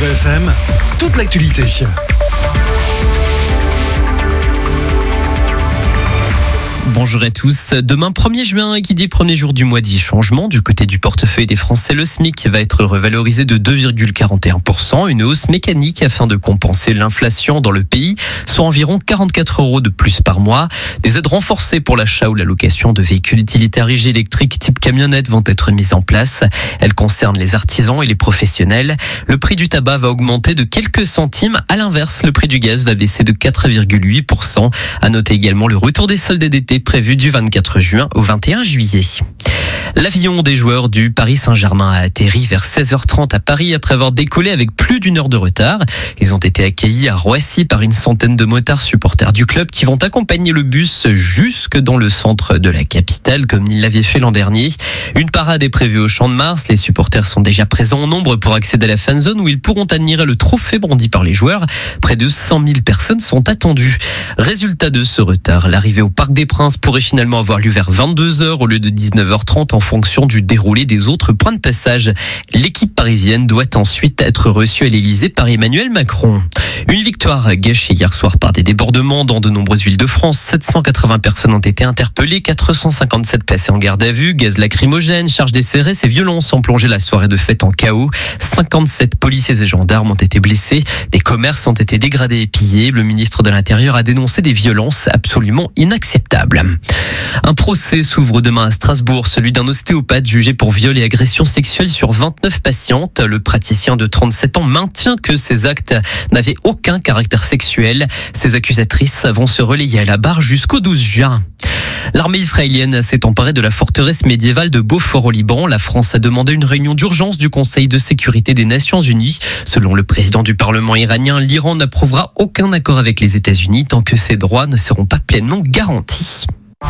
Vivre FM, toute l'actualité. Bonjour à tous. Demain 1er juin, qui dit premier jour du mois dit changement. Du côté du portefeuille des Français, le SMIC va être revalorisé de 2,41%. Une hausse mécanique afin de compenser l'inflation dans le pays, soit environ 44 € de plus par mois. Des aides renforcées pour l'achat ou la location de véhicules utilitaires électriques type camionnette vont être mises en place. Elles concernent les artisans et les professionnels. Le prix du tabac va augmenter de quelques centimes. À l'inverse, le prix du gaz va baisser de 4,8%. À noter également le retour des soldes d'été prévu du 24 juin au 21 juillet. L'avion des joueurs du Paris Saint-Germain a atterri vers 16h30 à Paris après avoir décollé avec plus d'1 heure de retard. Ils ont été accueillis à Roissy par une centaine de motards supporters du club qui vont accompagner le bus jusque dans le centre de la capitale comme ils l'avaient fait l'an dernier. Une parade est prévue au Champ de Mars. Les supporters sont déjà présents en nombre pour accéder à la fan zone où ils pourront admirer le trophée brandi par les joueurs. Près de 100 000 personnes sont attendues. Résultat de ce retard, l'arrivée au Parc des Princes pourrait finalement avoir lieu vers 22h au lieu de 19h30 en fonction du déroulé des autres points de passage. L'équipe parisienne doit ensuite être reçue à l'Elysée par Emmanuel Macron. Une victoire gâchée hier soir par des débordements dans de nombreuses villes de France. 780 personnes ont été interpellées, 457 placées en garde à vue, gaz lacrymogène, charges des CRS et violences ont plongé la soirée de fête en chaos. 57 policiers et gendarmes ont été blessés. Des commerces ont été dégradés et pillés. Le ministre de l'Intérieur a dénoncé des violences absolument inacceptables. Un procès s'ouvre demain à Strasbourg, celui d'un ostéopathe jugé pour viol et agression sexuelle sur 29 patientes. Le praticien de 37 ans maintient que ces actes n'avaient aucun caractère sexuel. Ces accusatrices vont se relayer à la barre jusqu'au 12 juin. L'armée israélienne s'est emparée de la forteresse médiévale de Beaufort au Liban. La France a demandé une réunion d'urgence du Conseil de sécurité des Nations Unies. Selon le président du Parlement iranien, l'Iran n'approuvera aucun accord avec les États-Unis tant que ses droits ne seront pas pleinement garantis.